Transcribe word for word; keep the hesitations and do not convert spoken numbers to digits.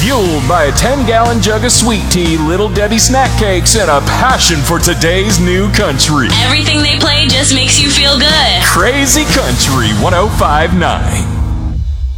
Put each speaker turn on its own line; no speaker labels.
Fueled by a ten-gallon jug of sweet tea, Little Debbie snack cakes, and a passion for today's new country.
Everything they play just makes you feel good.
Crazy Country one oh five point nine.